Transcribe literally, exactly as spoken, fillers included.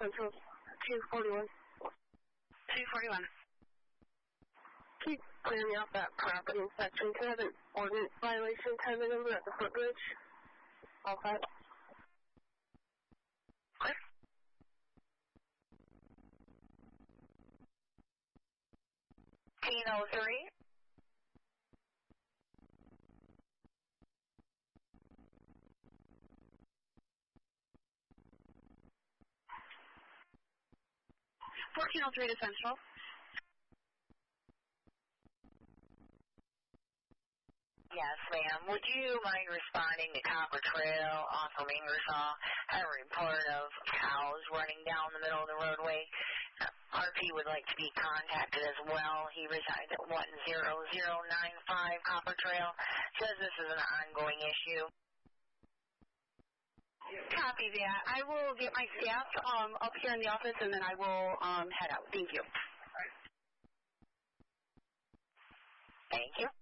Central two forty-one. two forty-one. Keep clearing out that property inspection. Can I have an ordinance violation time number at the footbridge? All five. Clear. fifteen oh three. fourteen oh three to Central. Yes, ma'am. Would you mind responding to Copper Trail off of Ingersoll? I have a report of cows running down the middle of the roadway. R P would like to be contacted as well. He resides at one zero zero nine five Copper Trail. Says this is an ongoing issue. Copy that. I will get my staff um, up here in the office, and then I will um, head out. Thank you. Thank you.